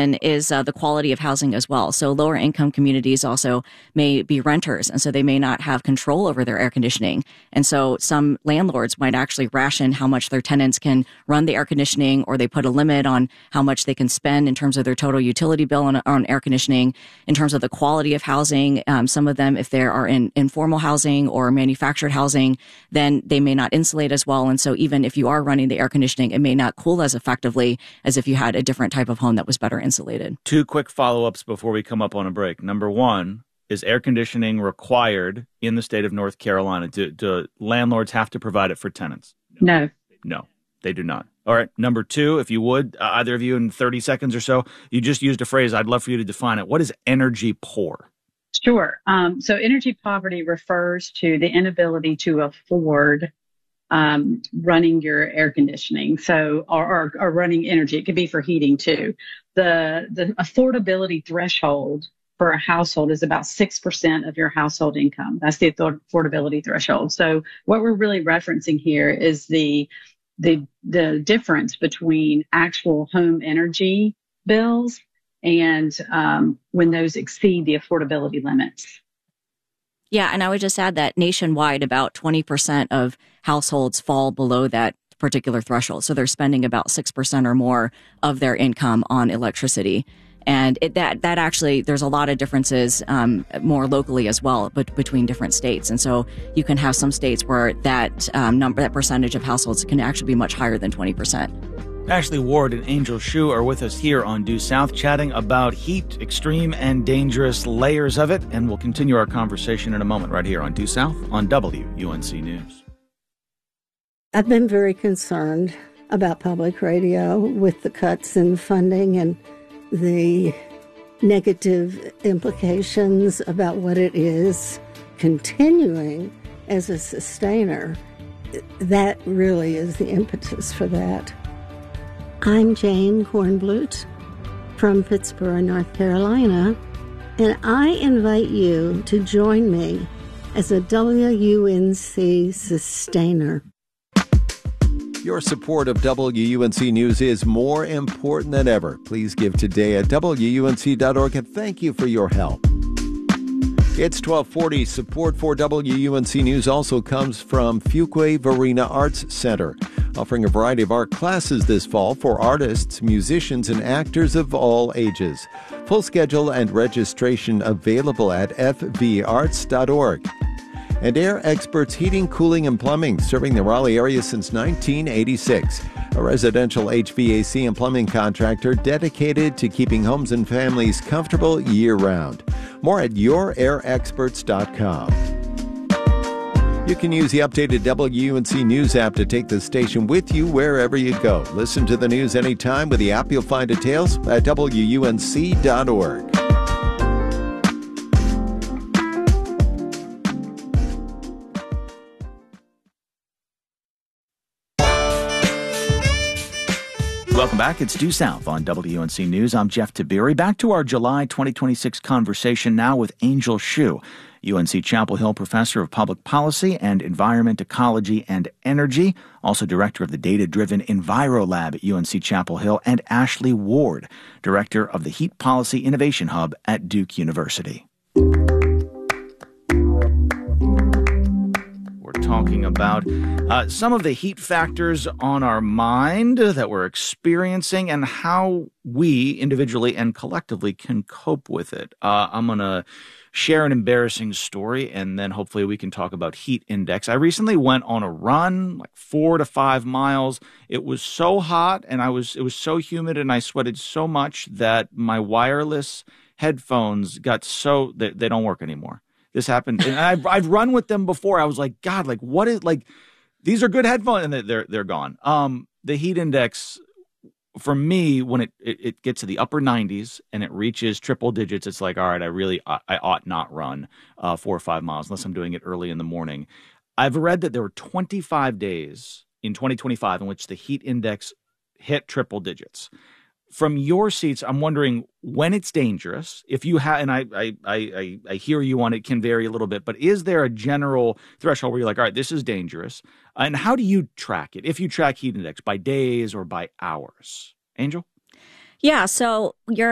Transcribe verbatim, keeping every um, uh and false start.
reason is uh, the quality of housing as well. So lower income communities also may be renters, and so they may not have control over their air conditioning. And so some landlords might actually ration how much their tenants can run the air conditioning, or they put a limit on how much they can spend in terms of their total utility bill on, on air conditioning. In terms of the quality of housing, um, some of them, if they are in informal housing or manufactured housing, then they may not insulate as well. And so even if you are running the air conditioning, it may not cool as effectively as if you had a different type of home that was better insulated. Two quick follow-ups before we come up on a break. Number one, is air conditioning required in the state of North Carolina? Do, do landlords have to provide it for tenants? No. No, they do not. All right. Number two, if you would, uh, either of you in thirty seconds or so, you just used a phrase. I'd love for you to define it. What is energy poor? Sure. Um, so energy poverty refers to the inability to afford um, running your air conditioning. So, or, or, or running energy. It could be for heating too. The, the affordability threshold for a household is about six percent of your household income. That's the affordability threshold. So what we're really referencing here is the, the, the difference between actual home energy bills and um, when those exceed the affordability limits. Yeah, and I would just add that nationwide, about twenty percent of households fall below that particular threshold. So they're spending about six percent or more of their income on electricity. And it, that that actually, there's a lot of differences um, more locally as well, but between different states. And so you can have some states where that um, number, that percentage of households can actually be much higher than twenty percent. Ashley Ward and Angel Hsu are with us here on Due South, chatting about heat, extreme and dangerous layers of it. And we'll continue our conversation in a moment right here on Due South on W U N C News. I've been very concerned about public radio with the cuts in funding and the negative implications about what it is continuing as a sustainer. That really is the impetus for that. I'm Jane Kornblut from Pittsburgh, North Carolina, and I invite you to join me as a W U N C sustainer. Your support of W U N C News is more important than ever. Please give today at W U N C dot org, and thank you for your help. It's twelve forty. Support for W U N C News also comes from Fuquay Varina Arts Center, offering a variety of art classes this fall for artists, musicians, and actors of all ages. Full schedule and registration available at f v arts dot org. And Air Experts Heating, Cooling, and Plumbing, serving the Raleigh area since nineteen eighty-six. A residential H V A C and plumbing contractor dedicated to keeping homes and families comfortable year-round. More at your air experts dot com. You can use the updated W U N C News app to take the station with you wherever you go. Listen to the news anytime with the app. You'll find details at W U N C dot org. Welcome back. It's Due South on W U N C News. I'm Jeff Tiberi. Back to our July twenty twenty-six conversation now with Angel Hsu, U N C Chapel Hill Professor of Public Policy and Environment, Ecology, and Energy, also Director of the Data-Driven EnviroLab at U N C Chapel Hill, and Ashley Ward, Director of the Heat Policy Innovation Hub at Duke University. Talking about uh, some of the heat factors on our mind that we're experiencing and how we individually and collectively can cope with it. Uh, I'm going to share an embarrassing story, and then hopefully we can talk about heat index. I recently went on a run, like four to five miles. It was so hot, and I was it was so humid, and I sweated so much that my wireless headphones got so they, they don't work anymore. This happened, and I've, I've run with them before. I was like, God, like, what is, like, these are good headphones, and they're they're gone. Um, the heat index, for me, when it, it, it gets to the upper nineties and it reaches triple digits, it's like, all right, I really, I, I ought not run uh, four or five miles unless I'm doing it early in the morning. I've read that there were twenty-five days in twenty twenty-five in which the heat index hit triple digits. From your seats, I'm wondering when it's dangerous. If you have, and I, I, I, I hear you on it, can vary a little bit, but is there a general threshold where you're like, all right, this is dangerous? And how do you track it? If you track heat index by days or by hours, Angel? Yeah, so you're